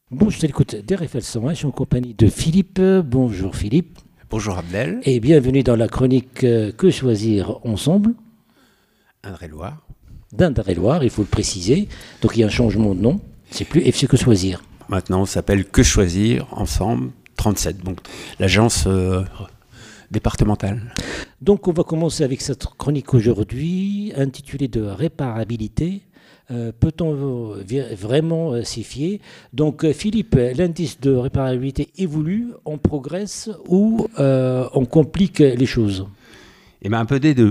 Bon, je t'écoute d'RFL 101, je suis en compagnie de Philippe. Bonjour Philippe, Bonjour Abdel, et bienvenue dans la chronique Que choisir ensemble Indre-et-Loire. d'Indre-et-Loire, il faut le préciser. Donc il y a un changement de nom, c'est plus FC Que choisir. Maintenant, on s'appelle Que choisir ensemble 37, donc l'agence départementale. Donc on va commencer avec cette chronique aujourd'hui, intitulée de réparabilité. Peut-on vraiment s'y fier? Donc Philippe, l'indice de réparabilité évolue, on progresse ou on complique les choses? Et bien un peu des deux.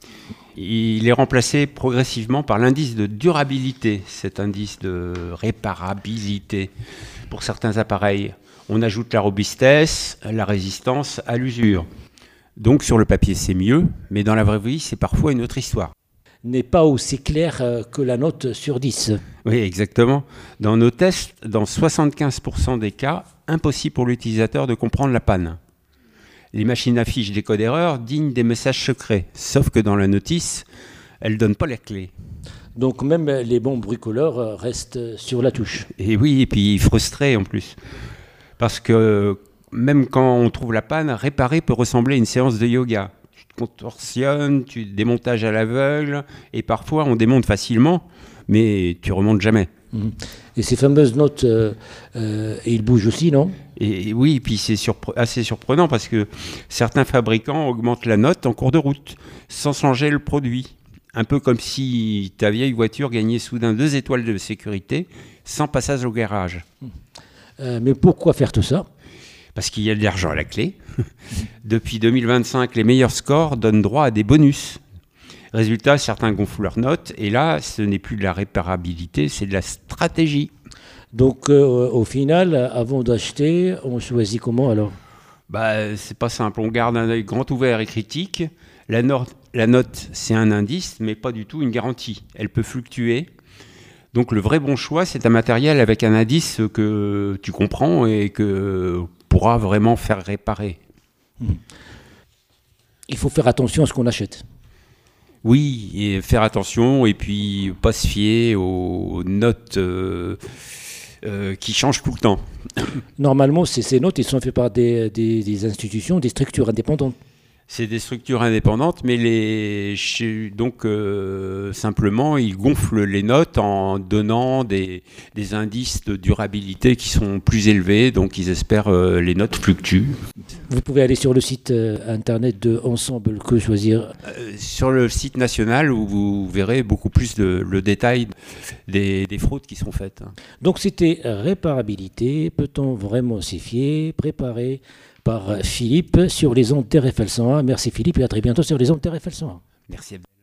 Il est remplacé progressivement par l'indice de durabilité, cet indice de réparabilité. Pour certains appareils, on ajoute la robustesse, la résistance à l'usure. Donc sur le papier c'est mieux, mais dans la vraie vie c'est parfois une autre histoire. N'est pas aussi clair que la note sur 10. Oui, exactement. Dans nos tests, dans 75% des cas, impossible pour l'utilisateur de comprendre la panne. Les machines affichent des codes erreurs dignes des messages secrets, sauf que dans la notice, elles ne donnent pas les clés. Donc même les bons bricoleurs restent sur la touche. Et oui, et puis frustrés en plus. Parce que même quand on trouve la panne, réparer peut ressembler à une séance de yoga. Tu te contorsionnes, tu démontages à l'aveugle, et parfois on démonte facilement, mais tu remontes jamais. Mhm. Et ces fameuses notes, ils bougent aussi, non? Et oui, et puis c'est assez surprenant parce que certains fabricants augmentent la note en cours de route, sans changer le produit. Un peu comme si ta vieille voiture gagnait soudain 2 étoiles de sécurité, sans passage au garage. Mais pourquoi faire tout ça? Parce qu'il y a de l'argent à la clé. Depuis 2025, les meilleurs scores donnent droit à des bonus. Résultat, certains gonflent leurs notes, et là, ce n'est plus de la réparabilité, c'est de la stratégie. Donc au final, avant d'acheter, on choisit comment alors? Bah, c'est pas simple, on garde un œil grand ouvert et critique. La note, c'est un indice, mais pas du tout une garantie. Elle peut fluctuer. Donc le vrai bon choix, c'est un matériel avec un indice que tu comprends et que pourra vraiment faire réparer. Il faut faire attention à ce qu'on achète. Oui, et faire attention et puis pas se fier aux notes qui changent tout le temps. Normalement, ces notes, ils sont faits par des institutions, des structures indépendantes. C'est des structures indépendantes, mais simplement, ils gonflent les notes en donnant des indices de durabilité qui sont plus élevés, donc ils espèrent les notes fluctuent. Vous pouvez aller sur le site internet de Ensemble Que choisir. Sur le site national, où vous verrez beaucoup plus le détail des fraudes qui sont faites. Donc c'était réparabilité, peut-on vraiment s'y fier, préparé par Philippe sur les ondes TRFL 101. Merci Philippe et à très bientôt sur les ondes TRFL 101. Merci.